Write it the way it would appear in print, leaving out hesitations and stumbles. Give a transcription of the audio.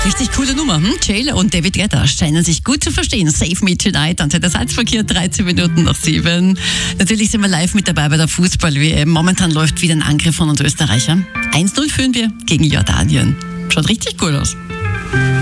Richtig coole Nummer. J-Lo und David Guetta scheinen sich gut zu verstehen. Save Me Tonight, dann der Salzverkehr, 13 Minuten nach 7. Natürlich sind wir live mit dabei bei der Fußball-WM. Momentan läuft wieder ein Angriff von uns Österreichern. 1-0 führen wir gegen Jordanien. Schaut richtig cool aus.